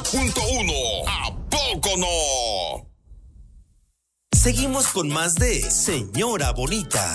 94.1. ¿A poco no? Seguimos con más de Señora Bonita.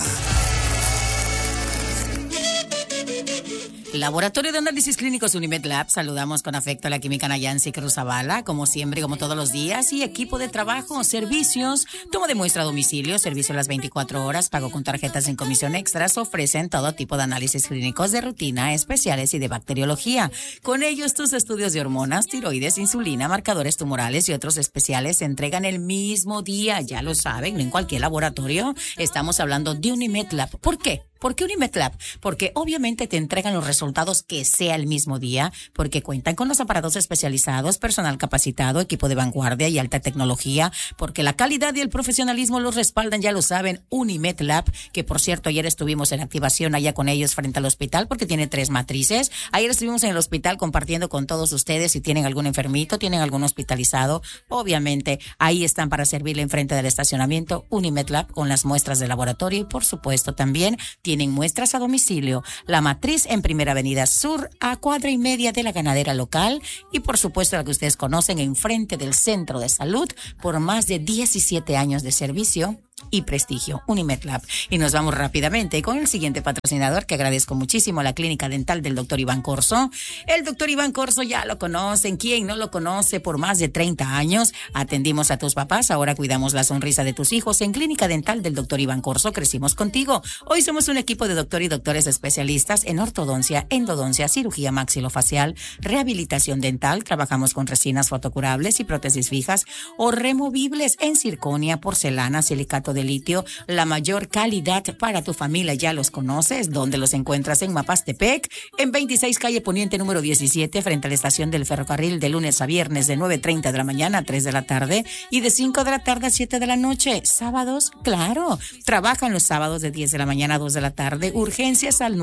Laboratorio de Análisis Clínicos Unimed Lab. Saludamos con afecto a la química Nayansi Cruz Zavala, como siempre, como todos los días. Y equipo de trabajo, servicios, toma de muestra a domicilio, servicio a las 24 horas, pago con tarjetas sin comisión extras. Ofrecen todo tipo de análisis clínicos de rutina, especiales y de bacteriología. Con ellos, tus estudios de hormonas, tiroides, insulina, marcadores tumorales y otros especiales se entregan el mismo día. Ya lo saben, no en cualquier laboratorio. Estamos hablando de Unimed Lab. ¿Por qué? ¿Por qué Unimed Lab? Porque obviamente te entregan los resultados que sea el mismo día, porque cuentan con los aparatos especializados, personal capacitado, equipo de vanguardia y alta tecnología, porque la calidad y el profesionalismo los respaldan, ya lo saben, Unimed Lab, que por cierto ayer estuvimos en activación allá con ellos frente al hospital, porque tiene 3 matrices. Ayer estuvimos en el hospital compartiendo con todos ustedes. Si tienen algún enfermito, tienen algún hospitalizado, obviamente ahí están para servirle enfrente del estacionamiento Unimed Lab con las muestras de laboratorio y por supuesto también tienen muestras a domicilio. La matriz en Primera Avenida Sur, a cuadra y media de la ganadera local y por supuesto la que ustedes conocen enfrente del Centro de Salud por más de 17 años de servicio y prestigio, Unimed Lab. Y nos vamos rápidamente con el siguiente patrocinador, que agradezco muchísimo, a la clínica dental del doctor Iván Corso. El doctor Iván Corso ya lo conocen. ¿Quién no lo conoce? Por más de 30 años atendimos a tus papás, ahora cuidamos la sonrisa de tus hijos. En clínica dental del doctor Iván Corso crecimos contigo. Hoy somos un equipo de doctor y doctores especialistas en ortodoncia, endodoncia, cirugía maxilofacial, rehabilitación dental. Trabajamos con resinas fotocurables y prótesis fijas o removibles en circonia, porcelana, silicato de litio, la mayor calidad para tu familia. Ya los conoces. ¿Dónde los encuentras? En Mapastepec, en 26 calle Poniente número 17, frente a la estación del ferrocarril, de lunes a viernes de 9:30 de la mañana a 3 de la tarde y de 5 de la tarde a 7 de la noche. Sábados, claro, trabajan los sábados de 10 de la mañana a 2 de la tarde. Urgencias al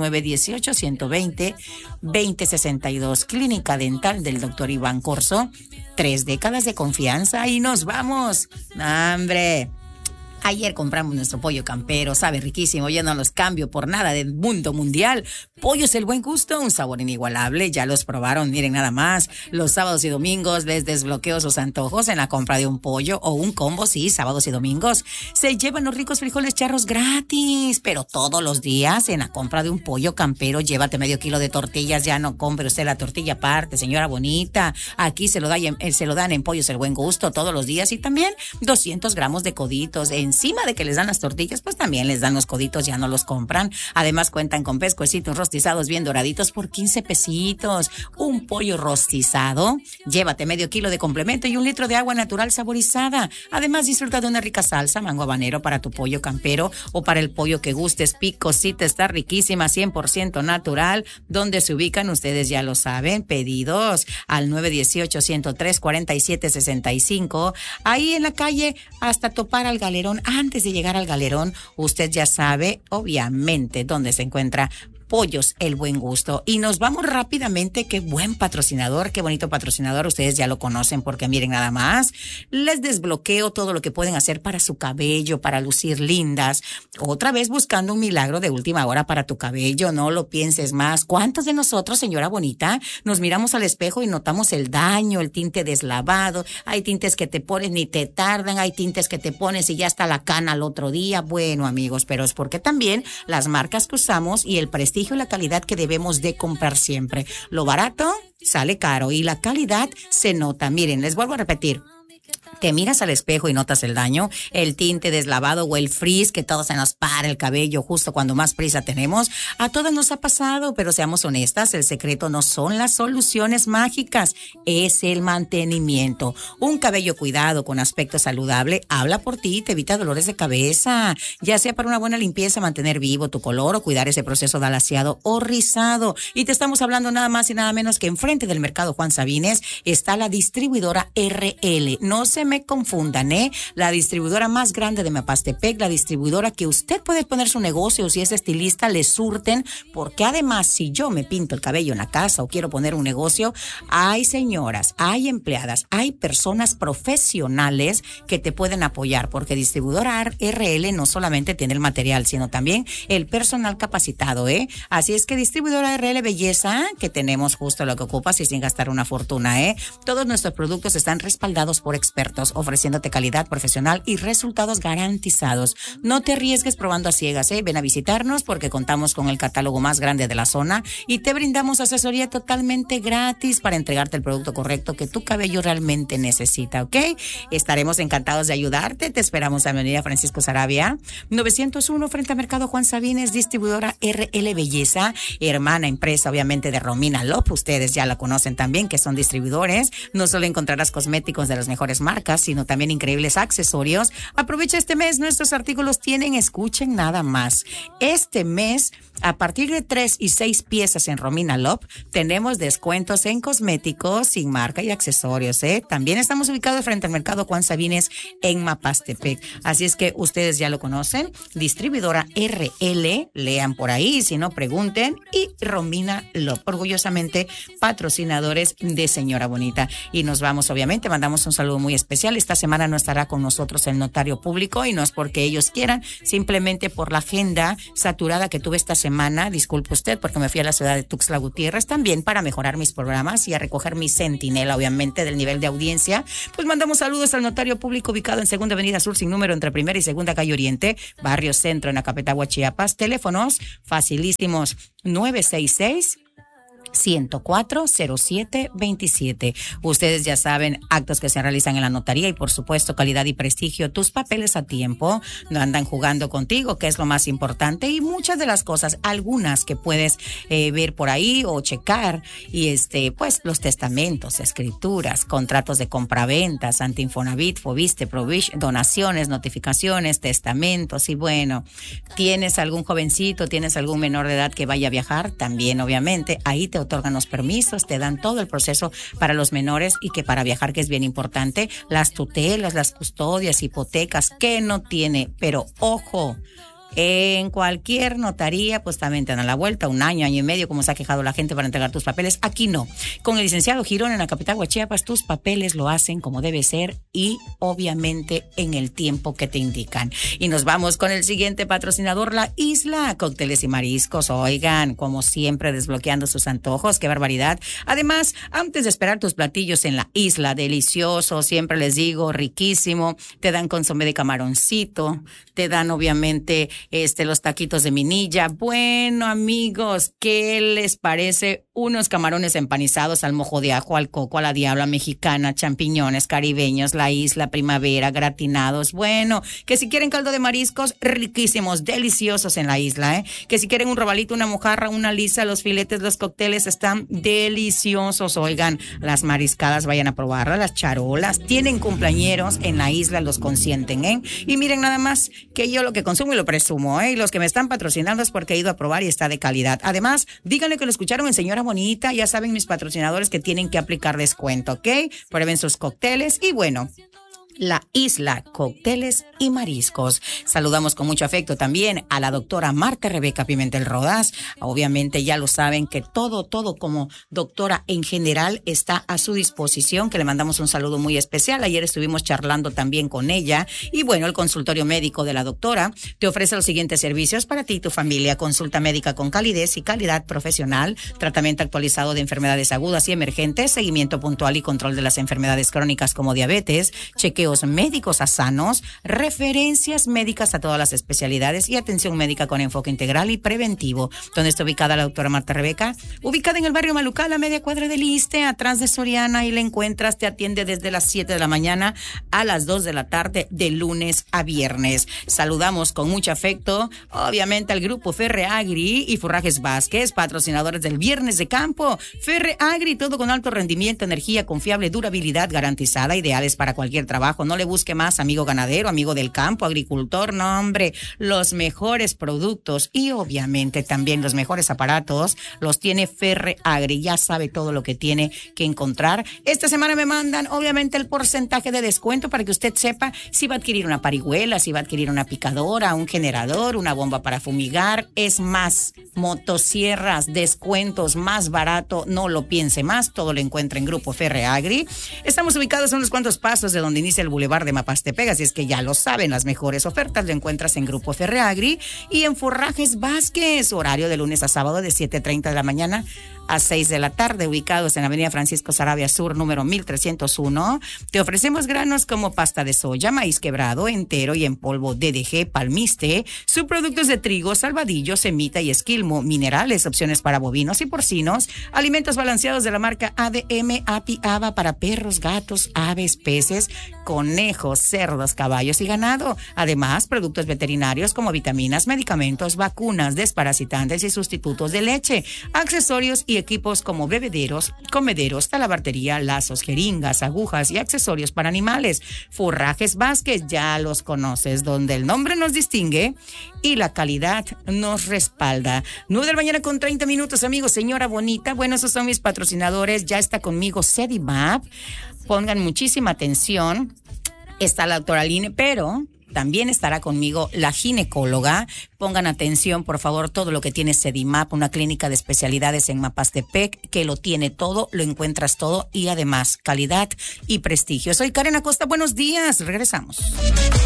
918-120-2062. Clínica dental del doctor Iván Corso. 3 décadas de confianza y nos vamos. ¡Hombre! Ayer compramos nuestro pollo campero, sabe riquísimo, yo no los cambio por nada del mundo mundial. Pollos El Buen Gusto, un sabor inigualable, ya los probaron, miren nada más. Los sábados y domingos les desbloqueo sus antojos en la compra de un pollo o un combo, sí, sábados y domingos. Se llevan los ricos frijoles charros gratis, pero todos los días en la compra de un pollo campero, llévate medio kilo de tortillas, ya no compre usted la tortilla aparte, señora bonita. Aquí se lo dan en Pollos El Buen Gusto todos los días y también 200 gramos de coditos. Encima de que les dan las tortillas, pues también les dan los coditos, ya no los compran. Además cuentan con pescuecitos rostizados bien doraditos por 15 pesitos. Un pollo rostizado, llévate medio kilo de complemento y 1 litro de agua natural saborizada. Además disfruta de una rica salsa mango habanero para tu pollo campero o para el pollo que gustes. Picosita está riquísima, 100% natural. ¿Dónde se ubican? Ustedes ya lo saben. Pedidos al 918-103-4765. Ahí en la calle hasta topar al Galerón. Antes de llegar al Galerón, usted ya sabe, obviamente, dónde se encuentra Pollos El Buen Gusto. Y nos vamos rápidamente. Qué buen patrocinador, qué bonito patrocinador. Ustedes ya lo conocen porque miren nada más. Les desbloqueo todo lo que pueden hacer para su cabello, para lucir lindas. Otra vez buscando un milagro de última hora para tu cabello. No lo pienses más. ¿Cuántos de nosotros, señora bonita, nos miramos al espejo y notamos el daño, el tinte deslavado? Hay tintes que te pones ni te tardan. Hay tintes que te pones y ya está la cana al otro día. Bueno, amigos, pero es porque también las marcas que usamos y el prestigio y la calidad que debemos de comprar siempre. Lo barato sale caro y la calidad se nota. Miren, les vuelvo a repetir. Te miras al espejo y notas el daño, el tinte deslavado o el frizz que todo se nos para el cabello justo cuando más prisa tenemos. A todas nos ha pasado, pero seamos honestas, el secreto no son las soluciones mágicas, es el mantenimiento. Un cabello cuidado con aspecto saludable habla por ti y te evita dolores de cabeza, ya sea para una buena limpieza, mantener vivo tu color o cuidar ese proceso de alaciado o rizado. Y te estamos hablando nada más y nada menos que enfrente del mercado Juan Sabines está la distribuidora RL. No se se me confundan, la distribuidora más grande de Mapastepec, la distribuidora que usted puede poner su negocio, si es estilista, le surten, porque además, si yo me pinto el cabello en la casa o quiero poner un negocio, hay señoras, hay empleadas, hay personas profesionales que te pueden apoyar, porque distribuidora RL no solamente tiene el material, sino también el personal capacitado, Así es que distribuidora RL Belleza, que tenemos justo lo que ocupas y sin gastar una fortuna, Todos nuestros productos están respaldados por expertos, ofreciéndote calidad profesional y resultados garantizados. No te arriesgues probando a ciegas, Ven a visitarnos porque contamos con el catálogo más grande de la zona y te brindamos asesoría totalmente gratis para entregarte el producto correcto que tu cabello realmente necesita, ¿ok? Estaremos encantados de ayudarte. Te esperamos en Avenida Francisco Saravia, 901 frente a Mercado Juan Sabines, distribuidora RL Belleza, hermana empresa obviamente de Romina Lop. Ustedes ya la conocen también, que son distribuidores. No solo encontrarás cosméticos de las mejores marcas, sino también increíbles accesorios. Aprovecha este mes, nuestros artículos tienen, escuchen nada más. Este mes, a partir de 3 y 6 piezas en Romina Lop, tenemos descuentos en cosméticos sin marca y accesorios, También estamos ubicados frente al Mercado Juan Sabines en Mapastepec. Así es que ustedes ya lo conocen. Distribuidora RL, lean por ahí, si no pregunten. Y Romina Lop, orgullosamente patrocinadores de Señora Bonita. Y nos vamos, obviamente, mandamos un saludo muy especial. Esta semana no estará con nosotros el notario público y no es porque ellos quieran, simplemente por la agenda saturada que tuve esta semana. Disculpe usted, porque me fui a la ciudad de Tuxtla Gutiérrez también para mejorar mis programas y a recoger mi centinela, obviamente, del nivel de audiencia. Pues mandamos saludos al notario público ubicado en Segunda Avenida Sur sin número entre Primera y Segunda Calle Oriente, Barrio Centro en Acapetagua, Chiapas. Teléfonos facilísimos 966 104-0727. Ustedes ya saben, actos que se realizan en la notaría y por supuesto calidad y prestigio, tus papeles a tiempo, no andan jugando contigo, que es lo más importante, y muchas de las cosas, algunas que puedes ver por ahí o checar, y pues los testamentos, escrituras, contratos de compraventas, Anti-Infonavit, Fobiste, Provish, donaciones, notificaciones, testamentos, y bueno, tienes algún jovencito, tienes algún menor de edad que vaya a viajar, también obviamente, ahí te otorgan los permisos, te dan todo el proceso para los menores y que para viajar, que es bien importante, las tutelas, las custodias, hipotecas, que no tiene, pero ojo, en cualquier notaría, pues también te dan la vuelta, un año, año y medio, como se ha quejado la gente para entregar tus papeles. Aquí no. Con el licenciado Girón en Acapetagua, Chiapas, tus papeles lo hacen como debe ser y obviamente en el tiempo que te indican. Y nos vamos con el siguiente patrocinador, La Isla, cócteles y mariscos. Oigan, como siempre, desbloqueando sus antojos. ¡Qué barbaridad! Además, antes de esperar tus platillos en La Isla, delicioso, siempre les digo, riquísimo. Te dan consomé de camaroncito, te dan obviamente los taquitos de minilla. Bueno, amigos, ¿qué les parece? Unos camarones empanizados al mojo de ajo, al coco, a la diabla mexicana, champiñones caribeños, La Isla, primavera, gratinados. Bueno, que si quieren caldo de mariscos, riquísimos, deliciosos en La Isla, Que si quieren un robalito, una mojarra, una lisa, los filetes, los cócteles están deliciosos. Oigan, las mariscadas, vayan a probarlas, las charolas. Tienen cumpleañeros en La Isla, los consienten, Y miren nada más que yo lo que consumo y lo presumo, y los que me están patrocinando es porque he ido a probar y está de calidad. Además, díganle que lo escucharon en Señora Bonita. Ya saben mis patrocinadores que tienen que aplicar descuento, ¿ok? Prueben sus cócteles y bueno, La Isla, cócteles y mariscos. Saludamos con mucho afecto también a la doctora Marta Rebeca Pimentel Rodas. Obviamente ya lo saben que todo como doctora en general está a su disposición, que le mandamos un saludo muy especial. Ayer estuvimos charlando también con ella. Y bueno, el consultorio médico de la doctora te ofrece los siguientes servicios para ti y tu familia: consulta médica con calidez y calidad profesional, tratamiento actualizado de enfermedades agudas y emergentes, seguimiento puntual y control de las enfermedades crónicas como diabetes, chequeos médicos a sanos, referencias médicas a todas las especialidades y atención médica con enfoque integral y preventivo. ¿Dónde está ubicada la doctora Marta Rebeca? Ubicada en el barrio Malucal, a media cuadra del Iste, atrás de Soriana, y la encuentras, te atiende desde las 7 de la mañana a las 2 de la tarde, de lunes a viernes. Saludamos con mucho afecto, obviamente, al grupo Ferre Agri y Forrajes Vázquez, patrocinadores del Viernes de Campo. Ferre Agri, todo con alto rendimiento, energía confiable, durabilidad garantizada, ideales para cualquier trabajo, trabajo. No le busque más, amigo ganadero, amigo del campo, agricultor. No, hombre, los mejores productos y obviamente también los mejores aparatos los tiene Ferreagri. Ya sabe todo lo que tiene que encontrar. Esta semana me mandan obviamente el porcentaje de descuento para que usted sepa si va a adquirir una parihuela, si va a adquirir una picadora, un generador, una bomba para fumigar. Es más, motosierras, descuentos, más barato, no lo piense más, todo lo encuentra en Grupo Ferreagri. Estamos ubicados a unos cuantos pasos de donde inicia el Boulevard de Mapastepec, así es que ya lo saben, las mejores ofertas lo encuentras en Grupo Ferreagri y en Forrajes Vázquez, horario de lunes a sábado de 7:30 de la mañana a 6 de la tarde, ubicados en Avenida Francisco Saravia Sur, número 1301. Te ofrecemos granos como pasta de soya, maíz quebrado, entero y en polvo DDG, palmiste, subproductos de trigo, salvadillo, semita y esquilmo, minerales, opciones para bovinos y porcinos, alimentos balanceados de la marca ADM, API, ABA para perros, gatos, aves, peces, conejos, cerdos, caballos y ganado. Además, productos veterinarios como vitaminas, medicamentos, vacunas, desparasitantes y sustitutos de leche, accesorios y equipos como bebederos, comederos, talabartería, lazos, jeringas, agujas y accesorios para animales. Forrajes Vázquez, ya los conoces, donde el nombre nos distingue y la calidad nos respalda. 9 de la mañana con 30 minutos, amigos. Señora bonita, bueno, esos son mis patrocinadores. Ya está conmigo Sedimap. Pongan muchísima atención. Está la doctora Aline, pero también estará conmigo la ginecóloga. Pongan atención, por favor, todo lo que tiene Sedimap, una clínica de especialidades en Mapastepec, que lo tiene todo, lo encuentras todo y además calidad y prestigio. Soy Karen Acosta, buenos días, regresamos.